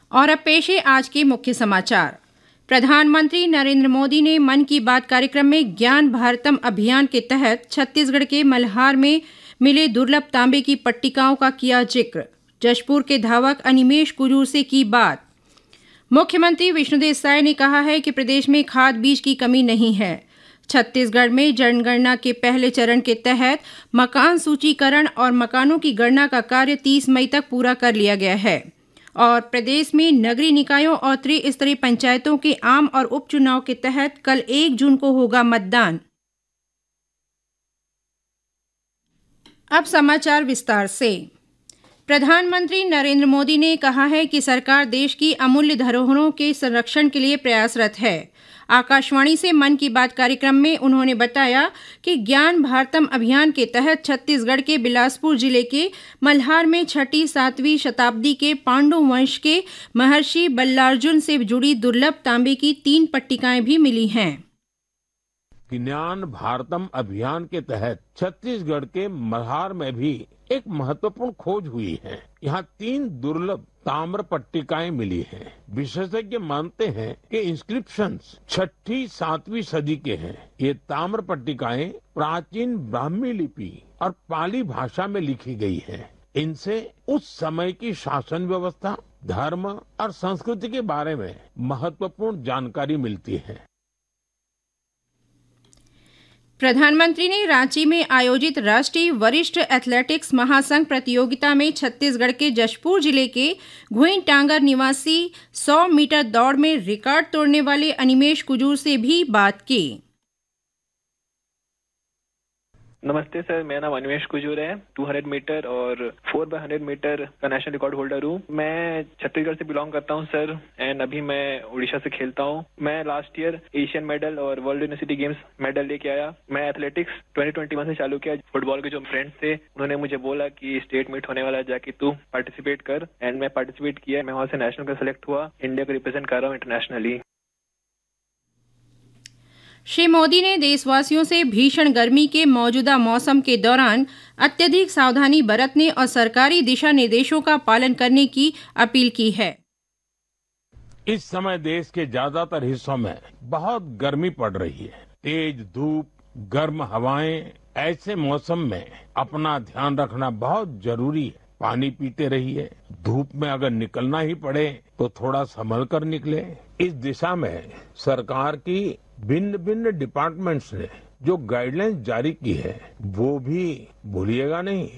और अब पेश है आज के मुख्य समाचार। प्रधानमंत्री नरेंद्र मोदी ने मन की बात कार्यक्रम में ज्ञान भारतम अभियान के तहत छत्तीसगढ़ के मल्हार में मिले दुर्लभ तांबे की पट्टिकाओं का किया जिक्र। जशपुर के धावक अनिमेष कुजूर से की बात। मुख्यमंत्री विष्णुदेव साय ने कहा है कि प्रदेश में खाद बीज की कमी नहीं है। छत्तीसगढ़ में जनगणना के पहले चरण के तहत मकान सूचीकरण और मकानों की गणना का कार्य 30 मई तक पूरा कर लिया गया है। और प्रदेश में नगरीय निकायों और त्रिस्तरीय पंचायतों के आम और उपचुनाव के तहत कल 1 जून को होगा मतदान। अब समाचार विस्तार से। प्रधानमंत्री नरेंद्र मोदी ने कहा है कि सरकार देश की अमूल्य धरोहरों के संरक्षण के लिए प्रयासरत है। आकाशवाणी से मन की बात कार्यक्रम में उन्होंने बताया कि ज्ञान भारतम अभियान के तहत छत्तीसगढ़ के बिलासपुर जिले के मल्हार में 6ठी-7वीं शताब्दी के पांडु वंश के महर्षि बल्लार्जुन से जुड़ी दुर्लभ तांबे की 3 पट्टिकाएं भी मिली हैं। ज्ञान भारतम अभियान के तहत छत्तीसगढ़ के मल्हार में भी एक महत्वपूर्ण खोज हुई है। यहाँ 3 दुर्लभ ताम्र पट्टिकाएं मिली हैं। विशेषज्ञ मानते हैं कि इंस्क्रिप्शंस 6ठी-7वीं सदी के हैं। ये ताम्र पट्टिकाएं प्राचीन ब्राह्मी लिपि और पाली भाषा में लिखी गई हैं। इनसे उस समय की शासन व्यवस्था, धर्म और संस्कृति के बारे में महत्वपूर्ण जानकारी मिलती है। प्रधानमंत्री ने रांची में आयोजित राष्ट्रीय वरिष्ठ एथलेटिक्स महासंघ प्रतियोगिता में छत्तीसगढ़ के जशपुर जिले के घुईटांगर निवासी 100 मीटर दौड़ में रिकॉर्ड तोड़ने वाले अनिमेष कुजूर से भी बात की। नमस्ते सर, मेरा नाम अनिमेष कुजूर है। 200 मीटर और 4x100 मीटर का नेशनल रिकॉर्ड होल्डर हूँ। मैं छत्तीसगढ़ से बिलोंग करता हूँ सर, एंड अभी मैं उड़ीसा से खेलता हूँ। मैं लास्ट ईयर एशियन मेडल और वर्ल्ड यूनिवर्सिटी गेम्स मेडल लेके आया। मैं एथलेटिक्स 2021 से चालू किया। फुटबॉल के जो फ्रेंड्स थे उन्होंने मुझे बोला कि स्टेट मीट होने वाला है, जाके तू पार्टिसिपेट कर, एंड मैं पार्टिसिपेट किया। मैं वहाँ से नेशनल का सिलेक्ट हुआ। इंडिया को रिप्रेजेंट कर रहा हूँ इंटरनेशनली। श्री मोदी ने देशवासियों से भीषण गर्मी के मौजूदा मौसम के दौरान अत्यधिक सावधानी बरतने और सरकारी दिशा निर्देशों का पालन करने की अपील की है। इस समय देश के ज्यादातर हिस्सों में बहुत गर्मी पड़ रही है। तेज धूप, गर्म हवाएं, ऐसे मौसम में अपना ध्यान रखना बहुत जरूरी है। पानी पीते रहिए। धूप में अगर निकलना ही पड़े तो थोड़ा संभल कर निकले। इस दिशा में सरकार की भिन्न भिन्न डिपार्टमेंट्स ने जो गाइडलाइंस जारी की है वो भी भूलिएगा नहीं।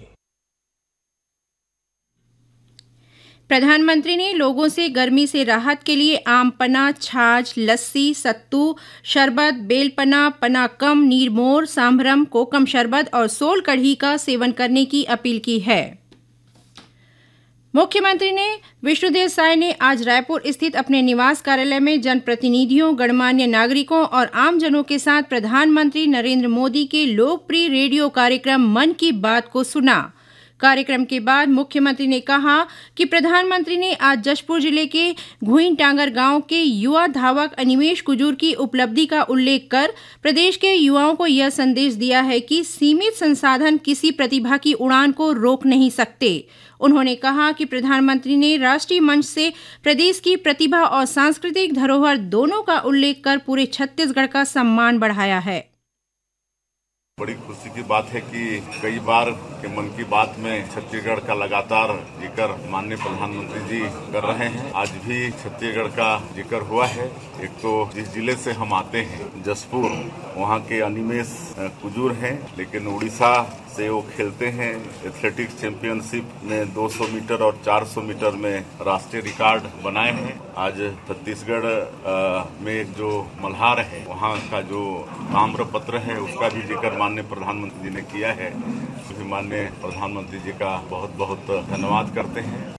प्रधानमंत्री ने लोगों से गर्मी से राहत के लिए आम पन्ना, छाछ, लस्सी, सत्तू, शरबत, बेलपना, पना कम, नीरमोर, सांभरम, कोकम शरबत और सोल कढ़ी का सेवन करने की अपील की है। मुख्यमंत्री ने विष्णुदेव साय ने आज रायपुर स्थित अपने निवास कार्यालय में जनप्रतिनिधियों, गणमान्य नागरिकों और आमजनों के साथ प्रधानमंत्री नरेंद्र मोदी के लोकप्रिय रेडियो कार्यक्रम मन की बात को सुना। कार्यक्रम के बाद मुख्यमंत्री ने कहा कि प्रधानमंत्री ने आज जशपुर जिले के घुईटांगर गांव के युवा धावक अनिमेष कुजूर की उपलब्धि का उल्लेख कर प्रदेश के युवाओं को यह संदेश दिया है कि सीमित संसाधन किसी प्रतिभा की उड़ान को रोक नहीं सकते। उन्होंने कहा कि प्रधानमंत्री ने राष्ट्रीय मंच से प्रदेश की प्रतिभा और सांस्कृतिक धरोहर दोनों का उल्लेख कर पूरे छत्तीसगढ़ का सम्मान बढ़ाया है। बड़ी खुशी की बात है कि कई बार के मन की बात में छत्तीसगढ़ का लगातार जिक्र माननीय प्रधानमंत्री जी कर रहे हैं। आज भी छत्तीसगढ़ का जिक्र हुआ है। एक तो जिस जिले से हम आते हैं जशपुर, वहाँ के अनिमेष कुजूर हैं, लेकिन उड़ीसा से वो खेलते हैं। एथलेटिक्स चैंपियनशिप में 200 मीटर और 400 मीटर में राष्ट्रीय रिकॉर्ड बनाए हैं। आज छत्तीसगढ़ में एक जो मल्हार है वहाँ का जो ताम्र पत्र है उसका भी जिक्र माननीय प्रधानमंत्री जी ने किया है। माननीय प्रधानमंत्री जी का बहुत बहुत धन्यवाद करते हैं।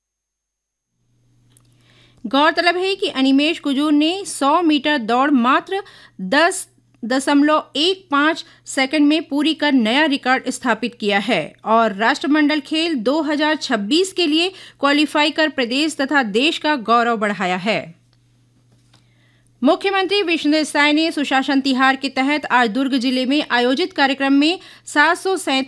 गौरतलब है कि अनिमेष कुजूर ने 100 मीटर दौड़ मात्र 10.15 सेकंड में पूरी कर नया रिकॉर्ड स्थापित किया है और राष्ट्रमंडल खेल 2026 के लिए क्वालिफाई कर प्रदेश तथा देश का गौरव बढ़ाया है। मुख्यमंत्री विष्णुदेव साय ने सुशासन तिहार के तहत आज दुर्ग जिले में आयोजित कार्यक्रम में 737